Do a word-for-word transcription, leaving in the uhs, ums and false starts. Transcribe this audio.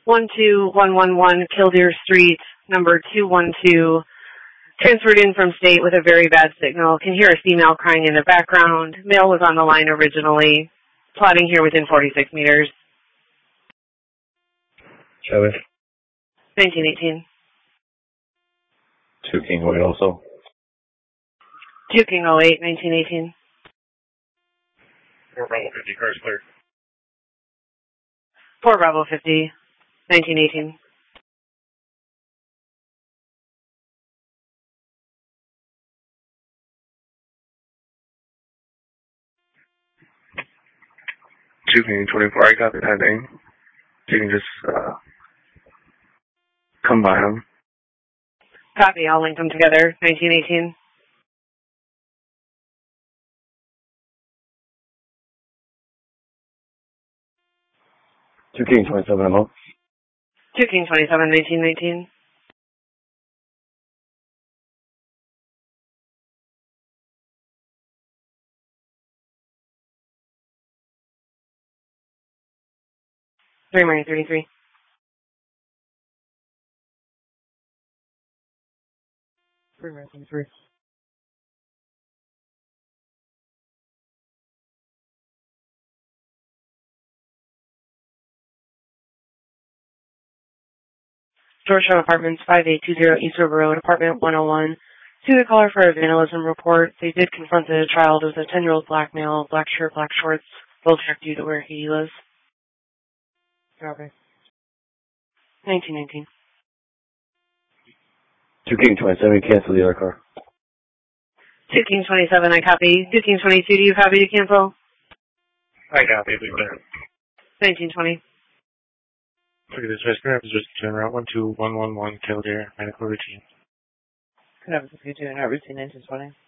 one two one one one Killdeer Street, number two one two. Transferred in from state with a very bad signal. Can hear a female crying in the background. Male was on the line originally. Plotting here within forty-six meters. Chevy. nineteen eighteen. two King White also. two King oh eight, nineteen eighteen. four Bravo fifty, cars clear. four Bravo fifty, nineteen eighteen. two King twenty-four, I got the heading. You can just uh, come by him. Copy, I'll link them together, nineteen eighteen. two King twenty-seven, I'm up. two King twenty-seven, nineteen nineteen. three Mary thirty-three. three Mary thirty-three. Georgetown Apartments, five eight two zero East River Road, Apartment one oh one. See the caller for a vandalism report. They did confront the child. It was a ten-year-old black male, black shirt, black shorts. They'll check you to where he lives. Okay. nineteen nineteen. two King twenty-seven, cancel the other car. two King twenty-seven, I copy. two King twenty-two, do you copy to cancel? I copy, leave that. nineteen twenty. Look at this, West Grab is just turn around one two one one one Killdeer, medical routine. Could have a routine, routine nineteen twenty.